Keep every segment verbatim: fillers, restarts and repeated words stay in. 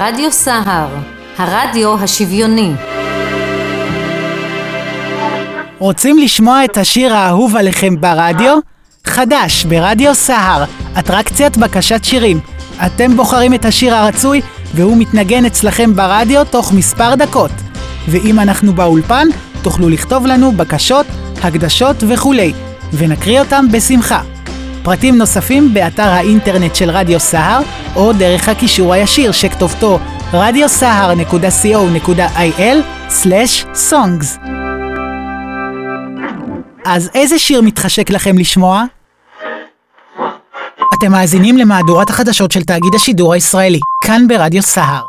רדיו סהר, הרדיו השוויוני. רוצים לשמוע את השיר האהוב עליכם ברדיו? חדש ברדיו סהר, אטרקציית בקשת שירים. אתם בוחרים את השיר הרצוי והוא מתנגן אצלכם ברדיו תוך מספר דקות. ואם אנחנו באולפן, תוכלו לכתוב לנו בקשות, הקדשות וכולי, ונקריא אותם בשמחה. פרטים נוספים באתר האינטרנט של רדיו סהר, או דרך הקישור הישיר שכתובתו רדיו סהר נקודה סי או נקודה איי אל סלש סונגס. אז איזה שיר מתחשק לכם לשמוע? אתם מאזינים למהדורת החדשות של תאגיד השידור הישראלי, כאן ברדיו סהר.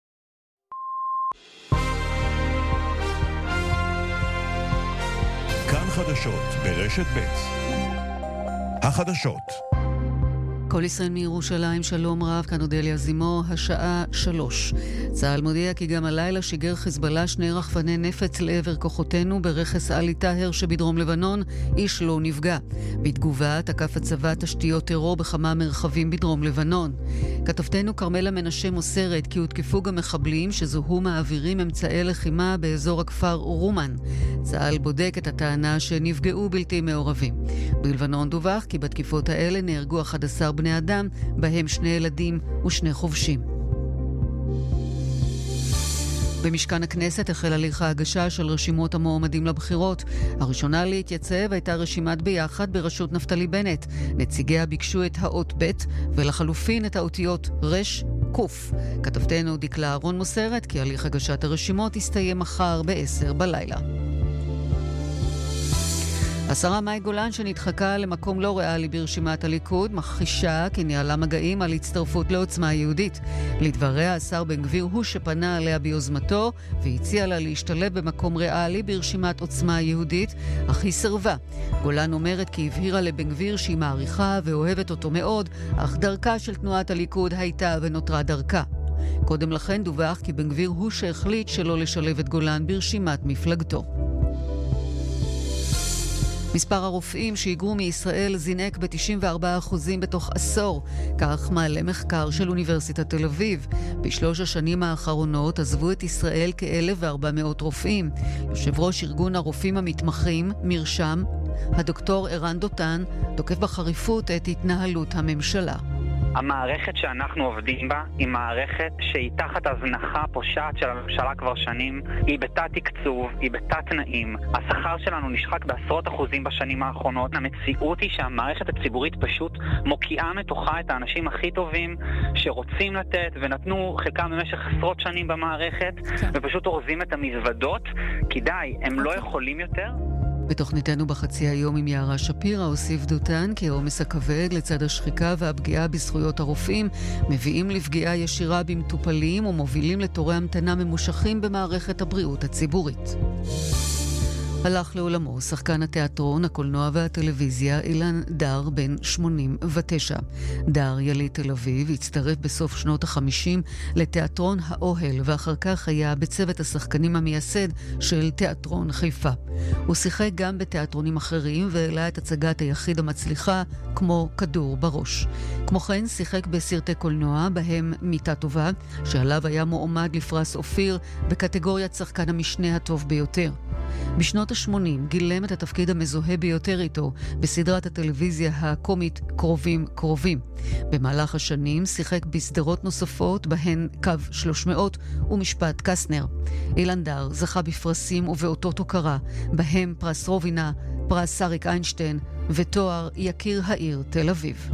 כאן חדשות ברשת ב'. החדשות. כל ישראל מירושלים, שלום רב, כאן אודליה זימו, השעה שלוש. צה"ל מודיע כי גם הלילה שיגר חיזבאללה שני רחפני נפץ לעבר כוחותינו ברכס עלי טהר שבדרום לבנון, איש לא נפגע. בתגובה תקף הצבא תשתיות טרור בכמה מרחבים בדרום לבנון. כתבתנו קרמלה מנשה מוסרת כי הותקפו גם מחבלים שזוהו מעבירים אמצעי לחימה באזור הכפר רומן. צה"ל בודק את הטענה שנפגעו בלתי מעורבים. בלבנון דווח כי בתקיפות האלה נהרגו אחד עשר בני אדם, בהם שני ילדים ושני חובשים. במשכן הכנסת החל הליך ההגשה של רשימות המועמדים לבחירות. הראשונה להתייצב הייתה רשימת ביחד בראשות נפתלי בנט. נציגיה ביקשו את האות ב' ולחלופין את האותיות רש קוף. כתבתנו דקלה אהרון מוסרת כי הליך הגשת הרשימות יסתיים מחר בעשר בלילה. השרה מאי גולן שנדחקה למקום לא ריאלי ברשימת הליכוד מכחישה כי ניהלה מגעים על הצטרפות לעוצמה יהודית. לדבריה השר בן גביר הוא שפנה עליה ביוזמתו והציע לה להשתלב במקום ריאלי ברשימת עוצמה יהודית, אך היא סרבה. גולן אומרת כי הבהירה לבן גביר שהיא מעריכה ואוהבת אותו מאוד, אך דרכה של תנועת הליכוד הייתה ונותרה דרכה. קודם לכן דווח כי בן גביר הוא שהחליט שלא לשלב את גולן ברשימת מפלגתו. מספר הרופאים שהיגרו מישראל זינק ב-תשעים וארבעה אחוז בתוך עשור, כך מעלה מחקר של אוניברסיטת תל אביב. בשלוש השנים האחרונות עזבו את ישראל כ-אלף וארבע מאות רופאים. יושב ראש ארגון הרופאים המתמחים, מרשם, הדוקטור ערן דותן, תוקף בחריפות את התנהלות הממשלה. המערכת שאנחנו עובדים בה היא מערכת שהיא תחת הזנחה פושעת של הממשלה כבר שנים. היא בתת תקצוב, היא בתת תנאים. השכר שלנו נשחק בעשרות אחוזים בשנים האחרונות. המציאות היא שהמערכת הציבורית פשוט מוקיעה מתוכה את האנשים הכי טובים שרוצים לתת ונתנו חלקם במשך עשרות שנים במערכת ופשוט אורזים את המזוודות כי די, הם לא יכולים יותר. בתוכניתנו בחצי היום עם יערה שפירא הוסיף דותן כי העומס הכבד לצד השחיקה והפגיעה בזכויות הרופאים מביאים לפגיעה ישירה במטופלים ומובילים לתורי המתנה ממושכים במערכת הבריאות הציבורית. הלך לעולמו שחקן התיאטרון, הקולנוע והטלוויזיה אילן דר בן שמונים ותשע. דר יליד תל אביב הצטרף בסוף שנות החמישים לתיאטרון האוהל ואחר כך היה בצוות השחקנים המייסד של תיאטרון חיפה. הוא שיחק גם בתיאטרונים אחרים והעלה את הצגת היחיד המצליחה כמו כדור בראש. כמו כן שיחק בסרטי קולנוע בהם מיטה טובה שעליו היה מועמד לפרס אופיר בקטגוריית שחקן המשנה הטוב ביותר. בשנות ה-שמונים גילם את התפקיד המזוהה ביותר איתו בסדרת הטלוויזיה הקומית קרובים קרובים. במהלך השנים שיחק בסדרות נוספות בהן קו שלוש מאות ומשפט קסנר. אילן דר זכה בפרסים ובאותות הוקרה בהם פרס רובינה, פרס אריק איינשטיין ותואר יקיר העיר תל אביב.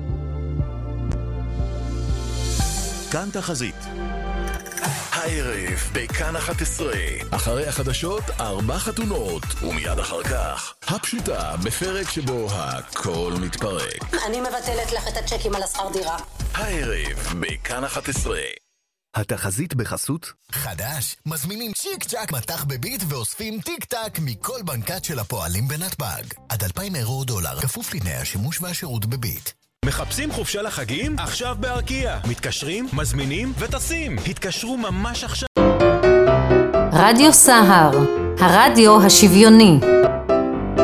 כאן תחזית. הערב בכאן אחת עשרה. אחרי החדשות ארבע חתונות ומיד אחר כך הפשוטה בפרק שבו הכל מתפרק. אני מבטלת לך את הצ'קים על השכר דירה. הערב בכאן אחת עשרה. התחזית בחסות חדש, מזמינים צ'יק צ'ק מתח בביט ואוספים טיק טק מכל בנקת של הפועלים בנתב"ג. עד אלפיים אירו דולר, כפוף לתנאי השימוש והשירות בביט. מחפשים חופשה לחגים? עכשיו בארקיע. מתקשרים, מזמינים וטסים. התקשרו ממש עכשיו. רדיו סהר, הרדיו השוויוני.